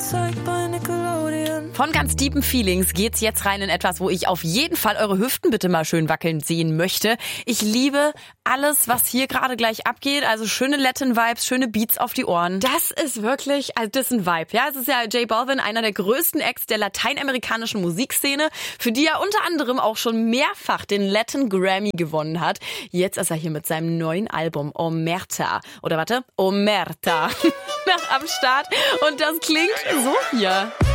gezeigt bei Nickelodeon. Von ganz deepen Feelings geht's jetzt rein in etwas, wo ich auf jeden Fall eure Hüften bitte mal schön wackeln sehen möchte. Ich liebe alles, was hier gerade gleich abgeht. Also schöne Latin-Vibes, schöne Beats auf die Ohren. Das ist wirklich, also das ist ein Vibe. Ja, es ist ja J Balvin, einer der größten Acts der lateinamerikanischen Musikszene, für die er unter anderem auch schon mehrfach den Latin Grammy gewonnen hat. Jetzt ist er hier mit seinem neuen Album Omerta. Oder warte, Omerta. Am Start. Und das klingt so hier.